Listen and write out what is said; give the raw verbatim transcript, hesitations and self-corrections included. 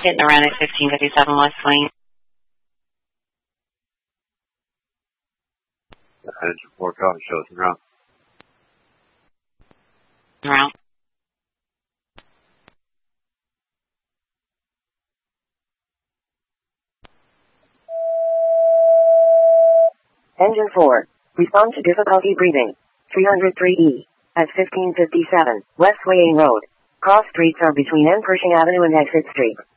Hitting around at fifteen fifty-seven West Swain. Engine four, copy, shows en route. En route. Engine four, respond to difficulty breathing. three oh three E, at fifteen fifty-seven, West Swaying Road. Cross streets are between N. Pershing Avenue and Exit Street.